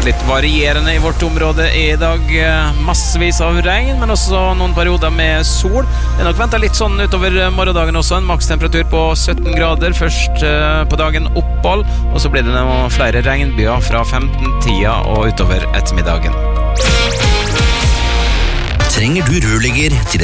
litt varierende i vårt område i dag. Massevis av regn, men også noen perioder med sol. Det nok ventet litt sånn utover morgendagen også. En makstemperatur på 17 grader. Først på dagen opphold, og så blir det noen flere regnbyer fra 15-tida og utover ettermiddagen. Trenger du rørlegger til